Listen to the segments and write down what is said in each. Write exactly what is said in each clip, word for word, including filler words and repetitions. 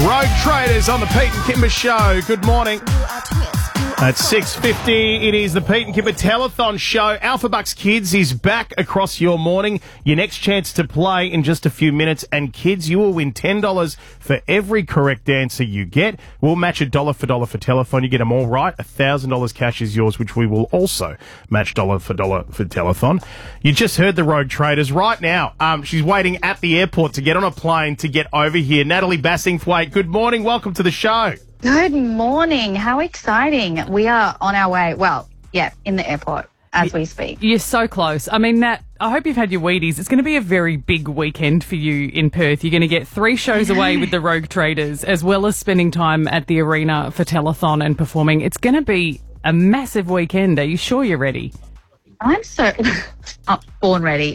Road Traders on the Pete and Kimber Show. Good morning. At six fifty, it is the Pete and Kimber Telethon Show. Alpha Bucks Kids is back across your morning. Your next chance to play in just a few minutes. And kids, you will win ten dollars for every correct answer you get. We'll match a dollar for dollar for telethon. You get them all right. one thousand dollars cash is yours, which we will also match dollar for dollar for telethon. You just heard the Road Traders. Right now, um, she's waiting at the airport to get on a plane to get over here. Natalie Bassingthwaite, good morning. Welcome to the show. Good morning. How exciting. We are on our way. Well, yeah, in the airport as we speak. You're so close. I mean, Nat, I hope you've had your Wheaties. It's going to be a very big weekend for you in Perth. You're going to get three shows away with the Rogue Traders, as well as spending time at the arena for telethon and performing. It's going to be a massive weekend. Are you sure you're ready? I'm so oh, born ready.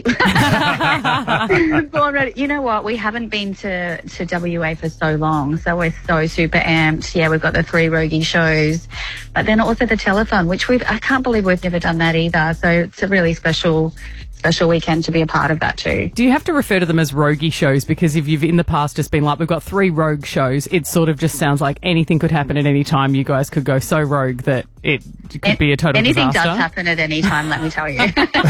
Born ready. You know what? We haven't been to, to W A for so long, so we're so super amped. Yeah, we've got the three Rogie shows, but then also the telethon, which we've I can't believe we've never done that either. So it's a really special special weekend to be a part of that too. Do you have to refer to them as roguey shows? Because if you've in the past just been like, we've got three rogue shows, it sort of just sounds like anything could happen at any time. You guys could go so rogue that it could it, be a total anything disaster. Anything does happen at any time, let me tell you.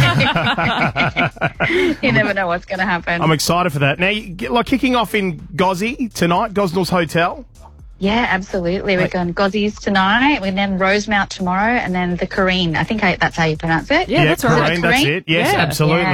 You never know what's going to happen. I'm excited for that. Now, you, like kicking off in Gozzy tonight, Gosnell's Hotel. Yeah, absolutely. We're going Gozzies tonight, and then Rosemount tomorrow, and then the Careen. I think I, that's how you pronounce it. Yeah, yeah that's right. Careen, that's it. Yes, yeah. absolutely. Yeah.